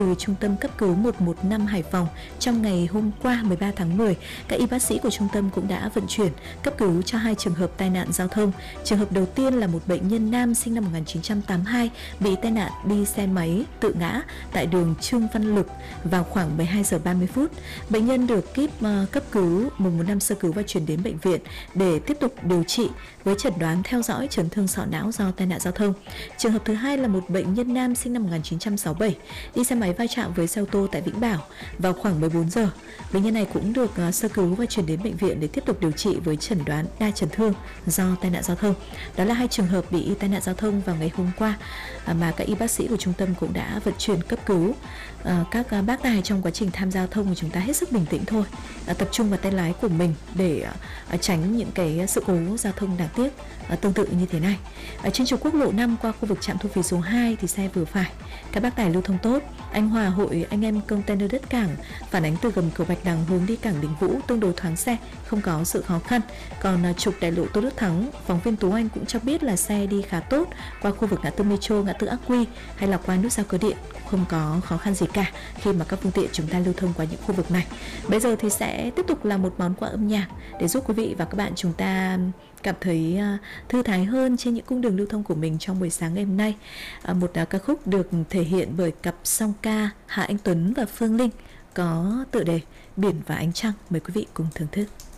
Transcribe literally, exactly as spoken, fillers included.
Từ Trung tâm cấp cứu một một năm Hải Phòng, trong ngày hôm qua mười ba tháng mười, các y bác sĩ của trung tâm cũng đã vận chuyển cấp cứu cho hai trường hợp tai nạn giao thông. Trường hợp đầu tiên là một bệnh nhân nam sinh năm một nghìn chín trăm tám mươi hai bị tai nạn đi xe máy tự ngã tại đường Trương Văn Lực vào khoảng mười hai giờ ba mươi phút. Bệnh nhân được kíp uh, cấp cứu một một năm sơ cứu và chuyển đến bệnh viện để tiếp tục điều trị với chẩn đoán theo dõi chấn thương sọ não do tai nạn giao thông. Trường hợp thứ hai là một bệnh nhân nam sinh năm một nghìn chín trăm sáu mươi bảy đi xe máy va chạm với xe ô tô tại Vĩnh Bảo vào khoảng mười bốn giờ. Bệnh nhân này cũng được uh, sơ cứu và chuyển đến bệnh viện để tiếp tục điều trị với chẩn đoán đa chấn thương do tai nạn giao thông. Đó là hai trường hợp bị tai nạn giao thông vào ngày hôm qua uh, mà các y bác sĩ của trung tâm cũng đã vận chuyển cấp cứu. Uh, các uh, bác tài trong quá trình tham gia giao thông của chúng ta hết sức bình tĩnh thôi, uh, tập trung vào tay lái của mình để uh, tránh những cái sự cố giao thông đáng tiếc uh, tương tự như thế này. Ở trên trục quốc lộ năm qua khu vực trạm thu phí số hai thì xe vừa phải, các bác tài lưu thông tốt. Anh Hòa, hội anh em container đất cảng phản ánh từ gầm cầu Bạch Đằng hướng đi cảng Đình Vũ tương đối thoáng xe, không có sự khó khăn. Còn uh, trục đại lộ Tôn Đức Thắng, phóng viên Tú Anh cũng cho biết là xe đi khá tốt qua khu vực ngã tư Metro, ngã tư Ác Quy hay là qua nút giao cơ điện, không có khó khăn gì cả khi mà các phương tiện chúng ta lưu thông qua những khu vực này. Bây giờ thì sẽ tiếp tục là một món quà âm nhạc để giúp quý vị và các bạn chúng ta cảm thấy uh, thư thái hơn trên những cung đường lưu thông của mình trong buổi sáng ngày hôm nay. Uh, một uh, ca khúc được thể hiện bởi cặp song ca Hà Anh Tuấn và Phương Linh có tựa đề Biển và Ánh Trăng. Mời quý vị cùng thưởng thức.